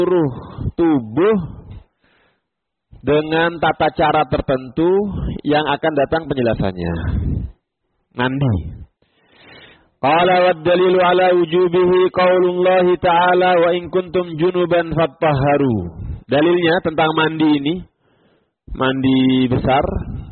seluruh tubuh dengan tata cara tertentu yang akan datang penjelasannya. Mandi. Qala wa dalilu ala wujubihi qaulullahi ta'ala wa in kuntum junuban fattahharu. Dalilnya tentang mandi ini, mandi besar.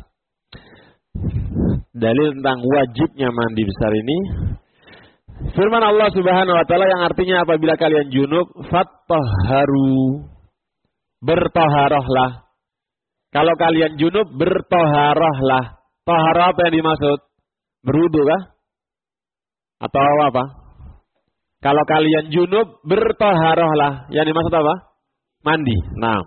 Dalil tentang wajibnya mandi besar ini firman Allah Subhanahu wa taala yang artinya apabila kalian junub fattahharu, bertaharahlah. Kalau kalian junub bertaharahlah. Taharah apa yang dimaksud? Berwudu kah? Atau apa? Kalau kalian junub bertaharahlah. Yang dimaksud apa? Mandi. Nah.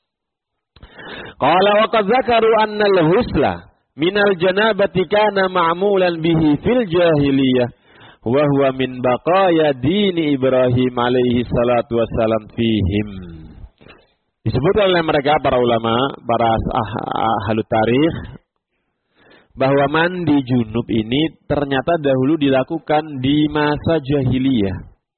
Qala wa qad zakaru anna al-husla minal janabati kana ma'mulan bihi fil jahiliyah wa huwa min baqaya dini Ibrahim alaihi salatu wassalam fihim. Disebut oleh mereka para ulama, para ahli tarikh, bahwa mandi junub ini ternyata dahulu dilakukan di masa jahiliyah.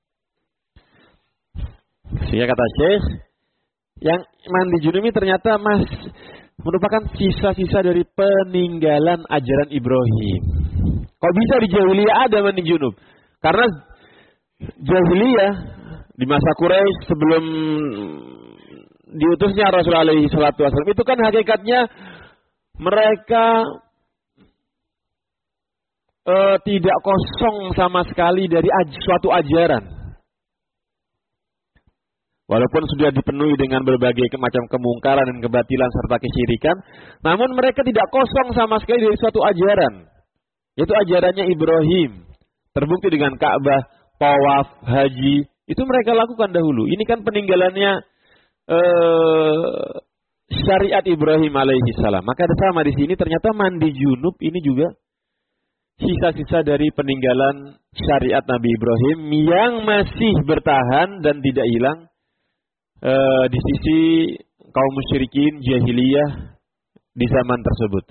Sehingga kata Syekh, yang mandi junub ini ternyata merupakan sisa-sisa dari peninggalan ajaran Ibrahim. Kok bisa di jahiliyah ada mandi junub? Karena jahiliyah di masa Quraisy sebelum diutusnya Rasulullah SAW itu kan hakikatnya mereka tidak kosong sama sekali dari suatu ajaran. Walaupun sudah dipenuhi dengan berbagai macam kemungkaran dan kebatilan serta kesyirikan, namun mereka tidak kosong sama sekali dari suatu ajaran. Yaitu ajarannya Ibrahim. Terbukti dengan Ka'bah, tawaf, haji, itu mereka lakukan dahulu. Ini kan peninggalannya syariat Ibrahim alaihi salam. Maka sama di sini ternyata mandi junub ini juga sisa-sisa dari peninggalan syariat Nabi Ibrahim yang masih bertahan dan tidak hilang di sisi kaum musyrikin jahiliyah di zaman tersebut.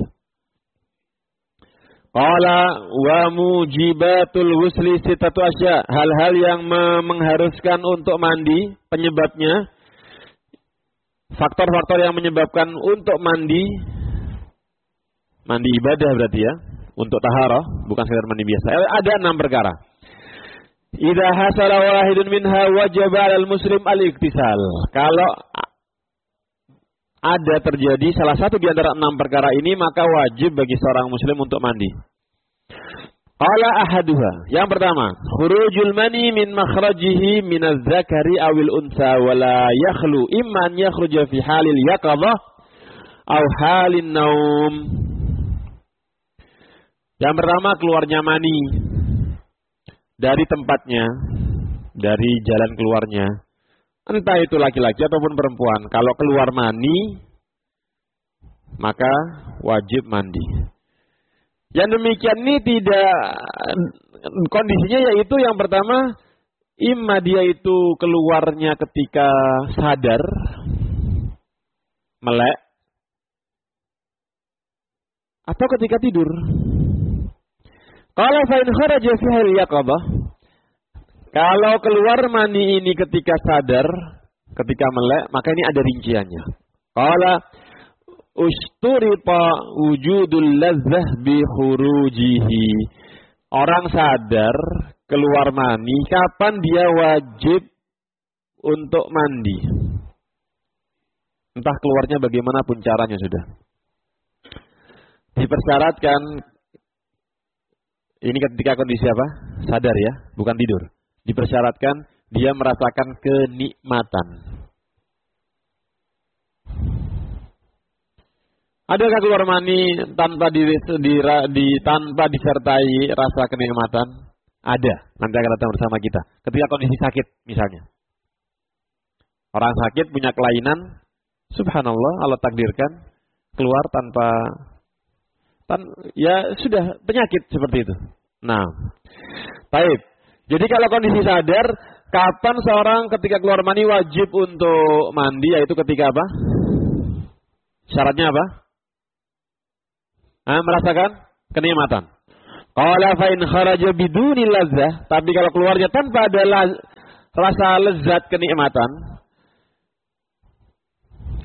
Qala wa mujibatul ghusli sittatu asya. Hal-hal yang mengharuskan untuk mandi, penyebabnya, faktor-faktor yang menyebabkan untuk mandi ibadah berarti ya, untuk taharah, bukan sekedar mandi biasa. Ada 6 perkara. Idza hasala wahidun minha wajaba 'alal muslim al-iktisal. Kalau ada terjadi salah satu di antara 6 perkara ini, maka wajib bagi seorang muslim untuk mandi. Qala ahaduha. Yang pertama, khurujul mani min makhrajihi min az-zakari awil unsa wa la yakhlu imma an yakhruja fi halil yaqadhah aw halin naum. Yang pertama, keluarnya mani dari tempatnya, dari jalan keluarnya. Entah itu laki-laki ataupun perempuan. Kalau keluar mani, maka wajib mandi. Yang demikian ini tidak, kondisinya yaitu yang pertama, imma dia itu keluarnya ketika sadar, melek, atau ketika tidur. Kalau fa in kharaja fi hal yaqadhah, kalau keluar mani ini ketika sadar, ketika melek, maka ini ada rinciannya. Qala usturita wujudul ladzah bi khurujihi. Orang sadar keluar mani, kapan dia wajib untuk mandi? Entah keluarnya bagaimanapun caranya sudah. Dipersyaratkan, ini ketika kondisi apa? Sadar ya, bukan tidur. Dipersyaratkan dia merasakan kenikmatan. Adakah keluar mani tanpa tanpa disertai rasa kenikmatan? Ada. Nanti akan datang bersama kita. Ketika kondisi sakit misalnya. Orang sakit punya kelainan, subhanallah, Allah takdirkan keluar tanpa ya sudah penyakit seperti itu. Nah, baik. Jadi kalau kondisi sadar, kapan seorang ketika keluar mani wajib untuk mandi, yaitu ketika apa? Syaratnya apa? Merasakan kenikmatan. Qala fa in kharaja biduni ladzah, tapi kalau keluarnya tanpa ada rasa lezat kenikmatan,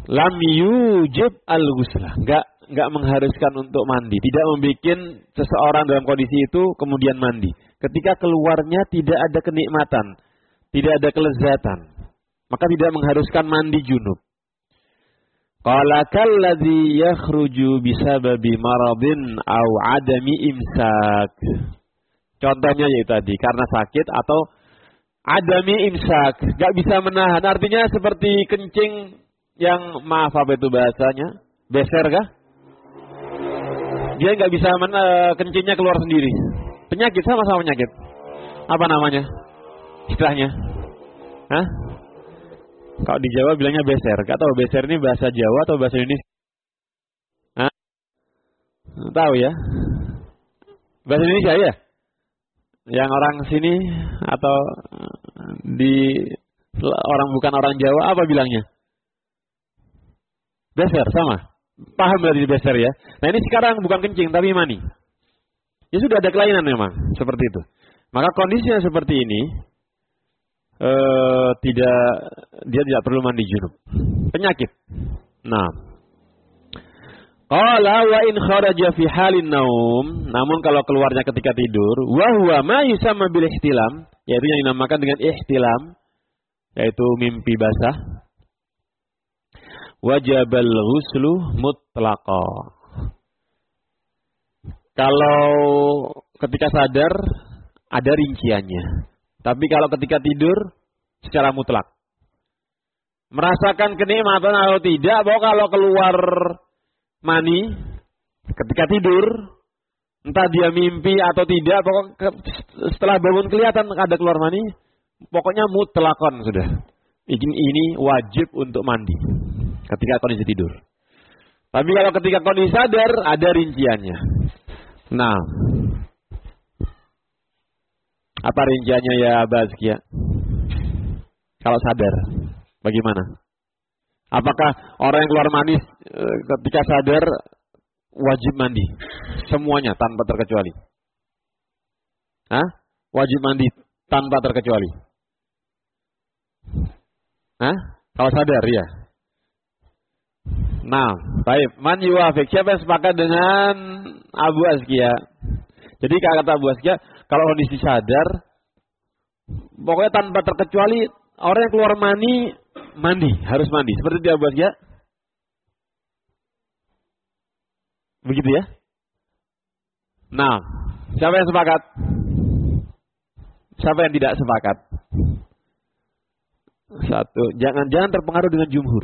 lam yujib al-ghuslah, enggak mengharuskan untuk mandi, tidak membuat seseorang dalam kondisi itu kemudian mandi. Ketika keluarnya tidak ada kenikmatan, tidak ada kelezatan, maka tidak mengharuskan mandi junub. Qala kalladzi yakhruju bisababi maradin aw adami imsak. Contohnya yaitu tadi karena sakit atau adami imsak, enggak bisa menahan. Artinya seperti kencing yang maaf apa itu bahasanya? Beser kah? Dia enggak bisa kencingnya keluar sendiri. Penyakit, sama-sama penyakit. Apa namanya? Istilahnya? Hah? Kalau di Jawa bilangnya beser. Gak tahu beser ini bahasa Jawa atau bahasa Indonesia? Hah? Tahu ya? Bahasa Indonesia ya? Yang orang sini atau di orang bukan orang Jawa apa bilangnya? Beser, sama. Paham berarti beser ya? Nah ini sekarang bukan kencing tapi mani. Ya sudah ada kelainan memang seperti itu. Maka kondisinya seperti ini dia tidak perlu mandi junub. Penyakit. Nah, qala wa in kharaja fi halin naum, namun kalau keluarnya ketika tidur, wa huwa ma yusamma bil ihtilam, yaitu yang dinamakan dengan ihtilam, yaitu mimpi basah. Wajibal ghuslu mutlaqa. Kalau ketika sadar ada rinciannya. Tapi kalau ketika tidur secara mutlak. Merasakan kenikmatan atau tidak, bahwa kalau keluar mani ketika tidur, entah dia mimpi atau tidak, pokoknya setelah bangun kelihatan ada keluar mani, pokoknya mutlakon sudah. Ini wajib untuk mandi ketika kondisi tidur. Tapi kalau ketika kondisi sadar ada rinciannya. Nah, apa rinciannya ya Bazkia? Kalau sadar, bagaimana? Apakah orang yang keluar mani ketika sadar wajib mandi? Semuanya tanpa terkecuali. Hah? Wajib mandi tanpa terkecuali. Hah? Kalau sadar ya. Nah, baik. Man yuwafiq, siapa yang sepakat dengan Abu Azkia? Jadi kata Abu Azkia, kalau kondisi sadar, pokoknya tanpa terkecuali orang yang keluar mani, mandi, harus mandi. Seperti dia Abu Azkia? Begitu ya? Nah, siapa yang sepakat? Siapa yang tidak sepakat? Satu, jangan terpengaruh dengan jumhur.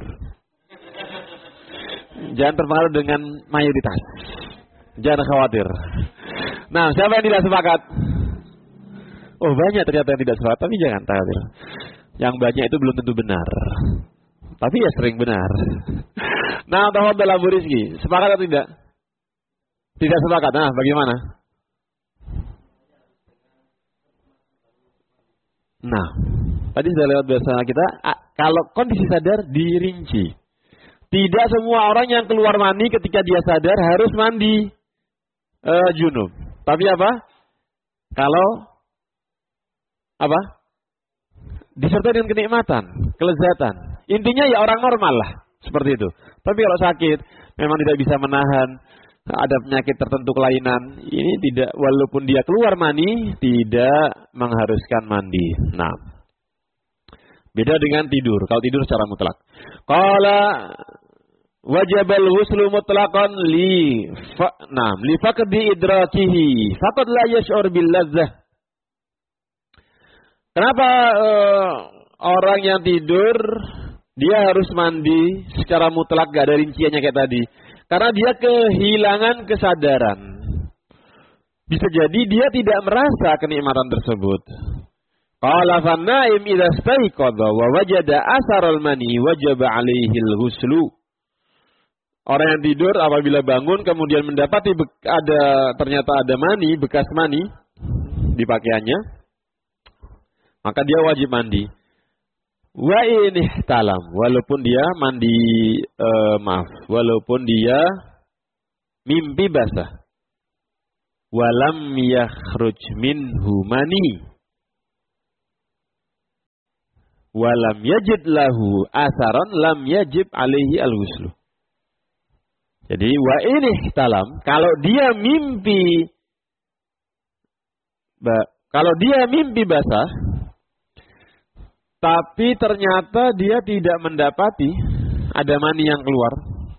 Jangan terpengaruh dengan mayoritas. Jangan khawatir. Nah, siapa yang tidak sepakat? Oh, banyak ternyata yang tidak sepakat, tapi jangan khawatir. Yang banyak itu belum tentu benar. Tapi ya sering benar. Nah, tafadhal Abu Rizki, sepakat atau tidak? Tidak sepakat. Nah, bagaimana? Nah, tadi sudah lewat bahasa kita, kalau kondisi sadar dirinci. Tidak semua orang yang keluar mani ketika dia sadar harus mandi junub. Tapi apa? Kalau apa? Disertai dengan kenikmatan, kelezatan. Intinya ya orang normal lah, seperti itu. Tapi kalau sakit, memang tidak bisa menahan, ada penyakit tertentu kelainan, ini tidak, walaupun dia keluar mani, tidak mengharuskan mandi. Nah, beda dengan tidur. Kalau tidur secara mutlak. Qala wajibal ghuslu mutlaqan li faqdi idrakihi faqad la yash'ur bil ladzah. Kenapa orang yang tidur dia harus mandi secara mutlak, gak ada rinciannya kayak tadi? Karena dia kehilangan kesadaran. Bisa jadi dia tidak merasa kenikmatan tersebut. Qala fan-na'im idza staiqadha wa wajada asaral mani wajaba 'alaihi al-ghuslu. Orang yang tidur apabila bangun kemudian mendapati ternyata ada mani, bekas mani di pakaiannya, maka dia wajib mandi. Wa in ihtalam, walaupun dia walaupun dia mimpi basah. Walam yakhruj minhu mani. wa lam yajid lahu atharan lam yajib alaihi al-ghuslu. Jadi wa in ihtalam, kalau dia mimpi basah tapi ternyata dia tidak mendapati ada mani yang keluar,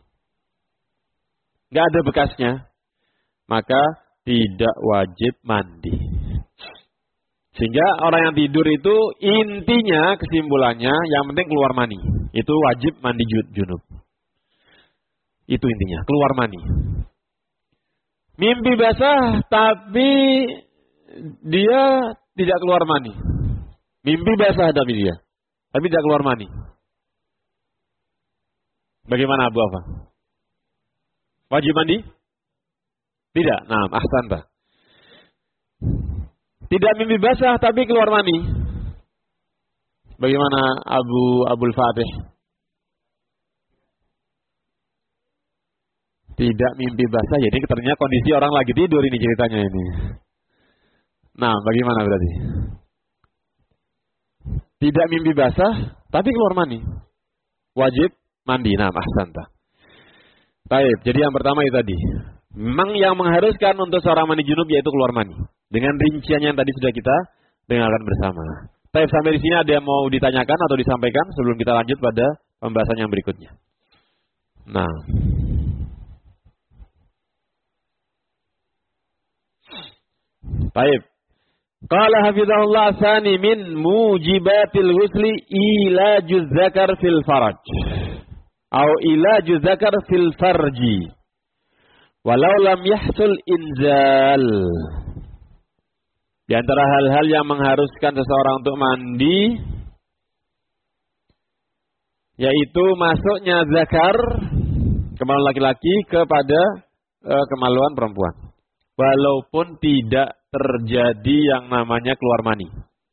nggak ada bekasnya, maka tidak wajib mandi. Sehingga orang yang tidur itu intinya, kesimpulannya, yang penting keluar mani. Itu wajib mandi junub. Itu intinya, keluar mani. Mimpi basah tapi dia tidak keluar mani. Mimpi basah tapi tidak keluar mani. Bagaimana Abu Afa? Wajib mandi? Tidak. Nah, ahsanta. Tidak mimpi basah tapi keluar mani. Bagaimana Abul Fatih? Tidak mimpi basah, jadi ternyata kondisi orang lagi tidur ini ceritanya ini. Nah, bagaimana berarti? Tidak mimpi basah tapi keluar mani. Wajib mandi. Nah, ahsanta. Baik, jadi yang pertama itu tadi. Memang yang mengharuskan untuk seorang mandi junub yaitu keluar mani. Dengan rinciannya yang tadi sudah kita dengarkan bersama. Baik, sampai di sini ada yang mau ditanyakan atau disampaikan sebelum kita lanjut pada pembahasan yang berikutnya. Nah. Baik. Qala hafizahullah tsani min mujibatil ghusli ilajuz zakar fil faraj. Atau ilajuz zakar fil farji. Walau lam yahsul inzal. Di antara hal-hal yang mengharuskan seseorang untuk mandi, yaitu masuknya zakar, kemaluan laki-laki kepada kemaluan perempuan. Walaupun tidak terjadi yang namanya keluar mani.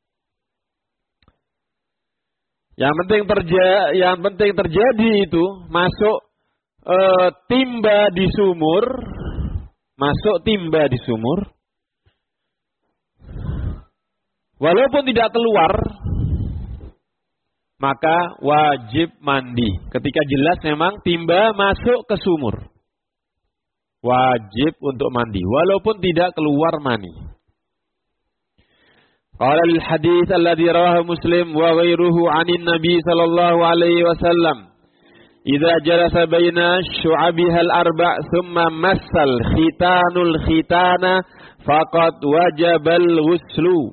Yang penting terjadi itu masuk timba di sumur, walaupun tidak keluar, maka wajib mandi. Ketika jelas memang timba masuk ke sumur, wajib untuk mandi, walaupun tidak keluar mani. Qala lil hadits alladhi rawahu Muslim wa ghairuhu 'anin Nabi sallallahu alaihi wasallam, idza jalasa baina syu'abihal arba' thumma massal khitanul khitana faqad wajabal ghuslu.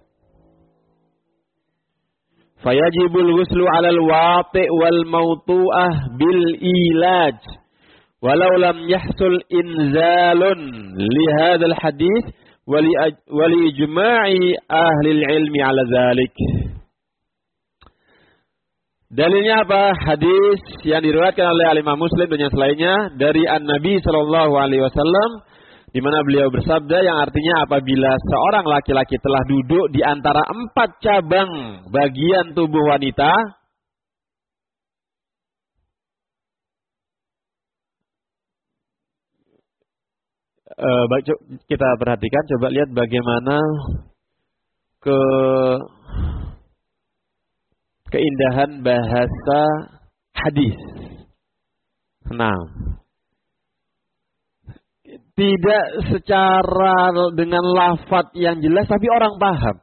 Fayajibul ghuslu 'alal wati' wal mawtu'ah bil ilaj walau lam yahsul inzalun li hadzal hadits wa li ijma'i ahli ilmi 'ala dzalik. Dalilnya apa? Hadis yang diriwayatkan oleh Imam Muslim dan yang selainnya dari An-Nabi sallallahu alaihi wasallam, di mana beliau bersabda yang artinya apabila seorang laki-laki telah duduk di antara 4 cabang bagian tubuh wanita, kita perhatikan, coba lihat bagaimana keindahan bahasa hadis. Nah, tidak secara dengan lafaz yang jelas, tapi orang paham.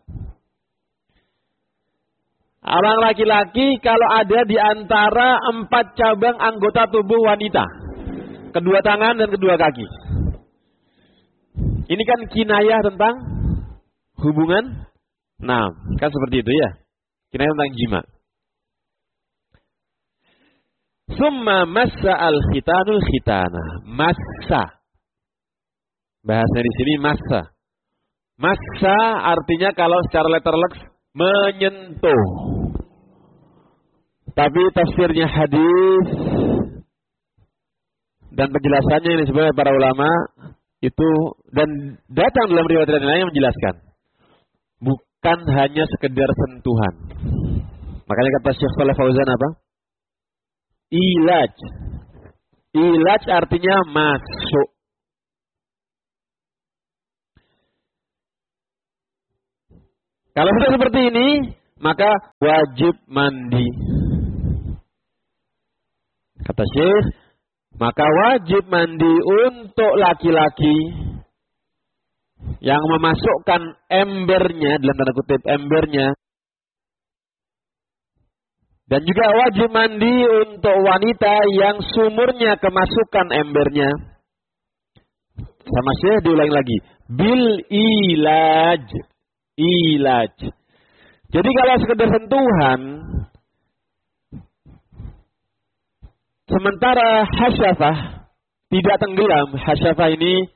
Orang laki-laki kalau ada di antara 4 cabang anggota tubuh wanita, kedua tangan dan kedua kaki. Ini kan kinayah tentang hubungan. Nah, kan seperti itu ya. Kinayah tentang jima. Summa massa al-khitanul khitana. Massa. Bahasa di sini massa. Massa artinya kalau secara letterlek menyentuh. Tapi tafsirnya hadis dan penjelasannya ini sebenarnya para ulama itu, dan datang dalam riwayat lain yang menjelaskan bukan hanya sekedar sentuhan. Makanya kata Syekh Shalih Fauzan apa? Ilaj. Ilaj artinya masuk. Kalau sudah seperti ini, maka wajib mandi. Kata Syekh, maka wajib mandi untuk laki-laki yang memasukkan embernya, dalam tanda kutip embernya, dan juga wajib mandi untuk wanita yang sumurnya kemasukan embernya. Sama Syekh diulangi lagi, bil ilaj. Ilaj. Jadi kalau sekedar sentuhan, sementara hasyafah tidak tenggelam. Hasyafah ini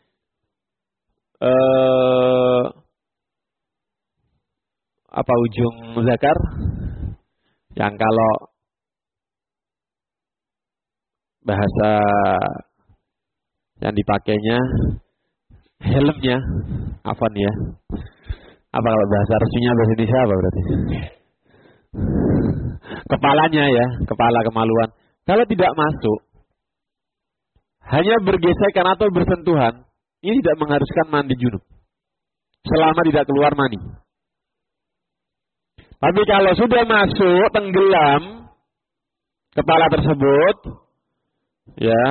apa ujung zakar? Yang kalau bahasa yang dipakainya helmnya, afwan ya. Apa kalau bahasa resminya bahasa Indonesia apa berarti? Kepalanya ya, kepala kemaluan. Kalau tidak masuk, hanya bergesekan atau bersentuhan, ini tidak mengharuskan mandi junub. Selama tidak keluar mani. Tapi kalau sudah masuk, tenggelam kepala tersebut, ya,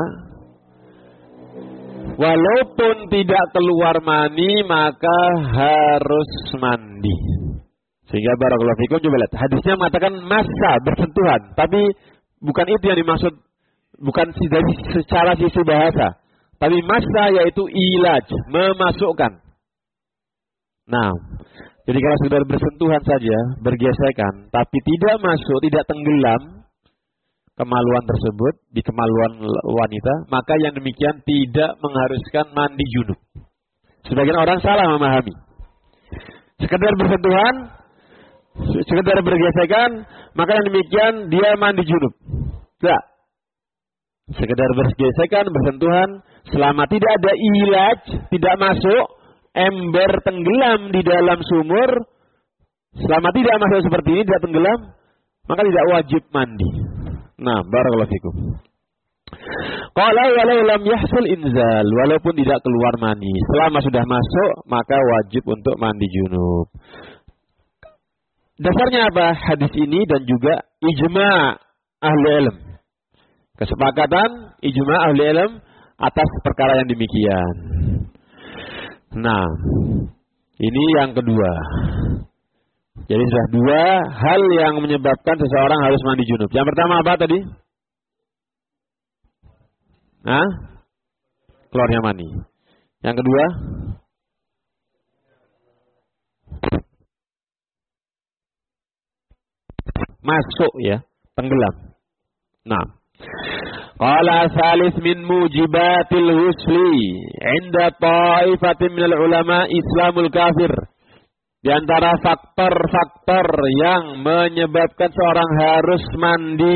walaupun tidak keluar mani, maka harus mandi. Sehingga barakallahu fikum, coba lihat. Hadisnya mengatakan massa, bersentuhan. Tapi bukan itu yang dimaksud, bukan dari secara sisi bahasa. Tapi massa yaitu ilaj, memasukkan. Nah, jadi kalau sudah bersentuhan saja, bergesekan, tapi tidak masuk, tidak tenggelam kemaluan tersebut, di kemaluan wanita, maka yang demikian tidak mengharuskan mandi junub. Sebagian orang salah memahami. Sekedar bersentuhan, sekedar bergesekan, maka yang demikian dia mandi junub. Tidak. Sekedar bergesekan, bersentuhan, selama tidak ada ilaj, tidak masuk, ember tenggelam di dalam sumur, selama tidak masuk seperti ini, tidak tenggelam, maka tidak wajib mandi. Nah, barakallahu fikum. Qala walau lam yahsul inzal, walaupun tidak keluar mani, selama sudah masuk maka wajib untuk mandi junub. Dasarnya apa? Hadis ini dan juga ijma' ahli ilm. Kesepakatan ijma' ahli ilm atas perkara yang demikian. Nah, ini yang kedua. Jadi sudah dua hal yang menyebabkan seseorang harus mandi junub. Yang pertama apa tadi? Hah? Keluarnya mani. Yang kedua? Masuk ya, tenggelam. Nah, qala salis min mujibatil husli 'inda ta'ifatin minal ulama islamul kafir. Di antara faktor-faktor yang menyebabkan seorang harus mandi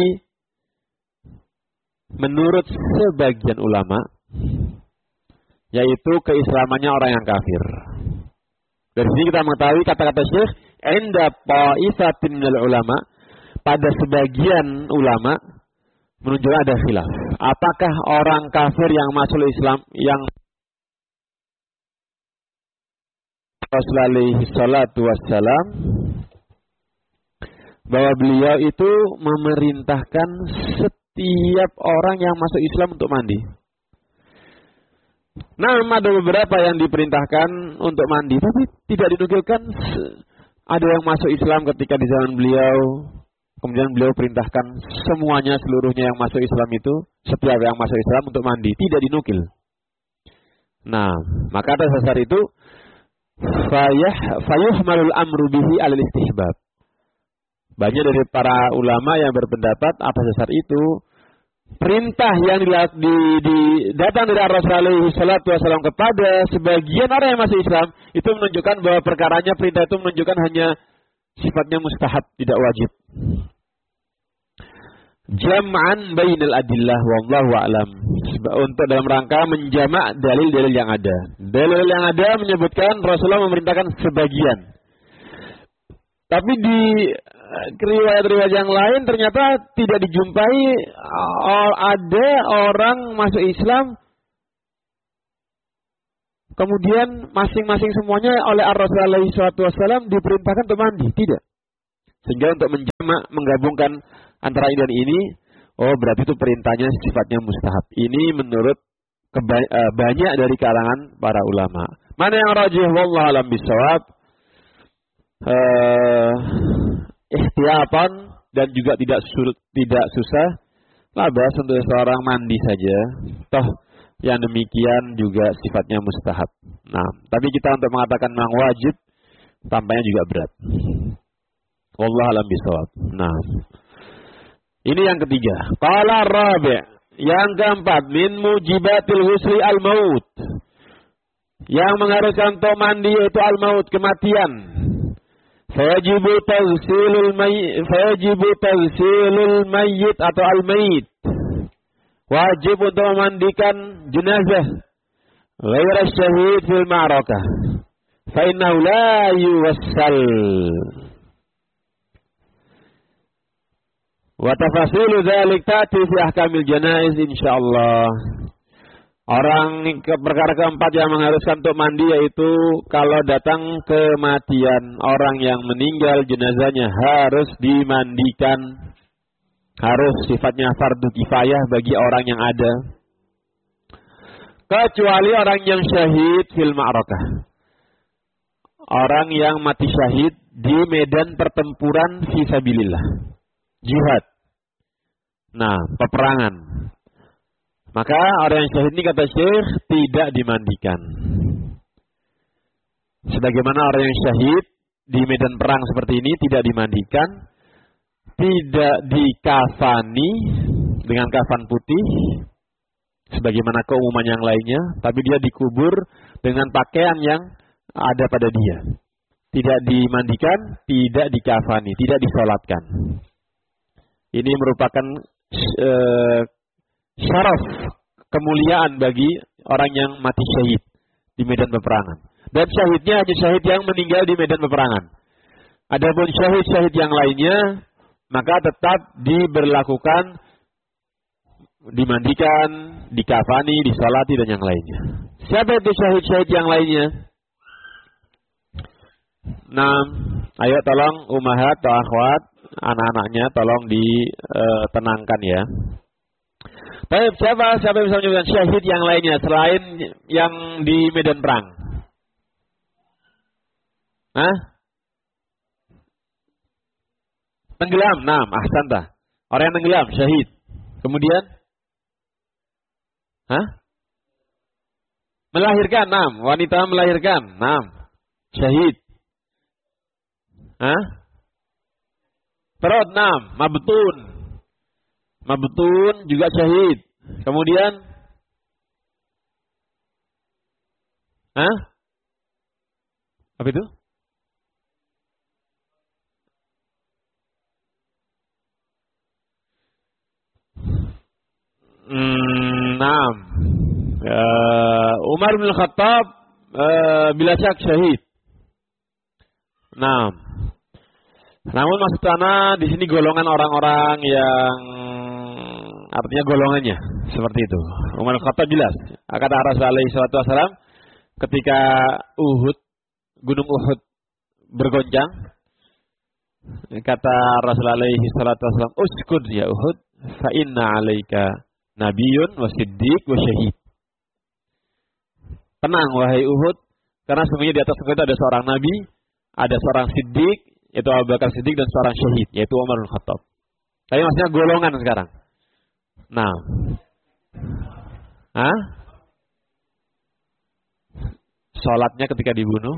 menurut sebagian ulama, yaitu keislamannya orang yang kafir. Dari sini kita mengetahui kata-kata Syekh, "Inda ta'ifatin minal ulama", pada sebagian ulama menunjukkan ada khilaf. Apakah orang kafir yang masuk Islam, yang Rasulullah alaihi salatu wassalam, bahwa beliau itu memerintahkan setiap orang yang masuk Islam untuk mandi. Nah, ada beberapa yang diperintahkan untuk mandi, tapi tidak dinukilkan ada yang masuk Islam ketika di zaman beliau, kemudian beliau perintahkan semuanya, seluruhnya yang masuk Islam itu, setiap yang masuk Islam untuk mandi. Tidak dinukil. Nah, maka atas dasar itu, fayuhmalul amru bihi alal istihbab. Banyak dari para ulama yang berpendapat atas dasar itu, perintah yang datang dari Rasulullah SAW kepada sebagian orang yang masuk Islam, itu menunjukkan bahwa perkaranya, perintah itu menunjukkan hanya sifatnya mustahab, tidak wajib. Jam'an bainal adillah wallahu a'lam. Untuk dalam rangka menjamak dalil-dalil yang ada. Dalil yang ada menyebutkan Rasulullah memerintahkan sebagian. Tapi di riwayat-riwayat yang lain ternyata tidak dijumpai ada orang masuk Islam kemudian masing-masing semuanya oleh Rasulullah SAW diperintahkan untuk mandi. Tidak. Sehingga untuk menggabungkan antara ini dan ini, oh berarti itu perintahnya sifatnya mustahab. Ini menurut banyak dari kalangan para ulama. Mana yang rajih wallahu alam bisawab? Ihtiyatan dan juga tidak susah. Lah bahas untuk seorang mandi saja. Toh yang demikian juga sifatnya mustahab. Nah, tapi kita untuk mengatakan memang wajib tampaknya juga berat. Wallahu alam bisawab. Nah, ini yang ketiga. Qala rabi', yang keempat, min mujibatil husli al-maut. Yang mengharuskan untuk mandi yaitu al-maut, kematian. Fayajibu tagsilul mayyit atau al-mayyit. Wajib untuk memandikan jenazah ghaira syahid fil ma'rakah. Fa innahu la yuwassal. Wa tafasilu dzalik ta'ti fi ahkamil janaiz insyaallah. Perkara keempat yang mengharuskan untuk mandi yaitu kalau datang kematian, orang yang meninggal jenazahnya harus dimandikan. Harus sifatnya fardu kifayah bagi orang yang ada. Kecuali orang yang syahid fil ma'rakah. Orang yang mati syahid di medan pertempuran fisabilillah. Jihad. Nah, peperangan. Maka orang yang syahid ini kata Syekh tidak dimandikan. Sebagaimana orang yang syahid di medan perang seperti ini tidak dimandikan, tidak dikafani dengan kafan putih sebagaimana keumuman yang lainnya, tapi dia dikubur dengan pakaian yang ada pada dia. Tidak dimandikan, tidak dikafani, tidak disolatkan. Ini merupakan syaraf kemuliaan bagi orang yang mati syahid di medan peperangan. Dan syahidnya hanya syahid yang meninggal di medan peperangan. Adapun syahid-syahid yang lainnya maka tetap diberlakukan dimandikan, dikafani, disolati dan yang lainnya. Siapa itu syahid-syahid yang lainnya? Nah, ayo tolong umahat atau akhwat, anak-anaknya tolong ditenangkan ya. Baik, siapa yang bisa menyebutkan syahid yang lainnya selain yang di medan perang? Hah? Tenggelam, ahsanta. Orang yang tenggelam, syahid. Kemudian? Hah? Melahirkan, wanita melahirkan, syahid. Hah? Perut, mabtun. Mabtun juga syahid. Kemudian? Hah? Apa itu? Umar bin Khattab bila syak syahid. Namun maksud ana di sini golongan orang-orang yang artinya golongannya seperti itu. Umar bin Khattab jelas. Kata Rasulullah alaihi wasallam ketika Gunung Uhud bergoncang, kata Rasulullah alaihi wasallam, "Uskud ya Uhud, fa inna 'alaika nabiyyun wa siddiq wa syahid." Tenang wahai Uhud, karena semuanya di atas itu ada seorang nabi, ada seorang siddiq, yaitu Abu Bakar Siddiq, dan seorang syahid, yaitu Umar bin Khattab. Tapi maksudnya golongan sekarang. Sholatnya ketika dibunuh.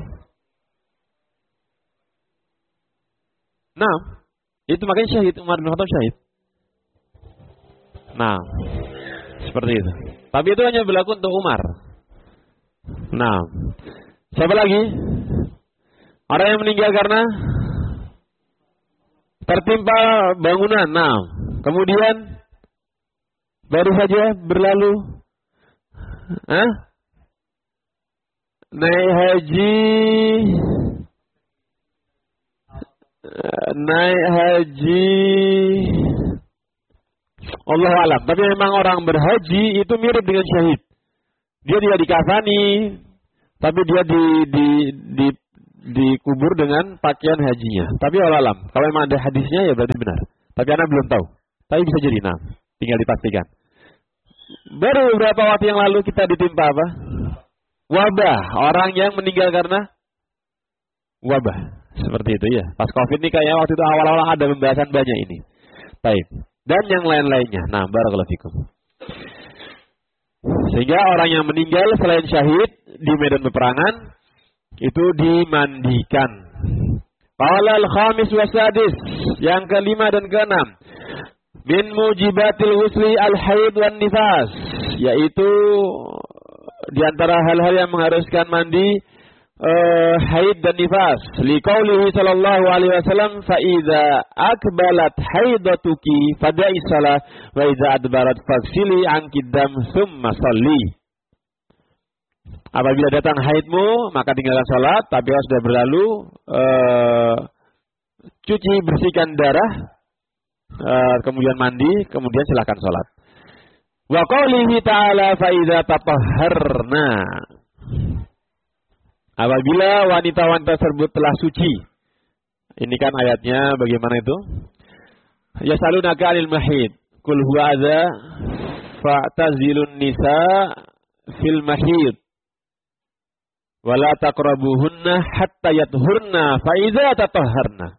Itu makanya syahid, Umar bin Khattab syahid. Seperti itu. Tapi itu hanya berlaku untuk Umar. Siapa lagi? Orang yang meninggal karena tertimpa bangunan. Kemudian baru saja berlalu naik haji Allah alam. Tapi memang orang berhaji itu mirip dengan syahid. Dia tidak dikafani, tapi dia dikubur dengan pakaian hajinya. Tapi walalam, kalau memang ada hadisnya ya berarti benar. Tapi Anda belum tahu. Tapi bisa jadi, nah, tinggal dipastikan. Baru beberapa waktu yang lalu kita ditimpa apa? Wabah. Orang yang meninggal karena wabah. Seperti itu ya. Pas COVID ini kayaknya waktu itu awal-awal ada pembahasan banyak ini. Baik. Dan yang lain-lainnya. Nah, barakallahu fikum. Sehingga orang yang meninggal selain syahid di medan peperangan itu dimandikan. Qala al-khamis wa sadis, yang kelima dan keenam. Min mujibatil husli al-haid wan nifas, yaitu di antara hal-hal yang mengharuskan mandi haid dan nifas. Liqaulihi sallallahu alaihi wasallam, fa idza akbalat haidatuki fada'i shalah wa idza adbarat faghsili anki dam tsumma shalli. Apabila datang haidmu maka tinggalkan salat, tapi kalau sudah berlalu cuci bersihkan darah, kemudian mandi, kemudian silakan salat. Wa qaulihi ta'ala fa idza tatahharna, apabila wanita-wanita tersebut telah suci. Ini kan ayatnya bagaimana itu? Yasalunaka 'anil mahid, qul huwa adza fa'tazilun nisa fil mahid wala taqrabuhunna hatta yathurna fa idza tatahharna.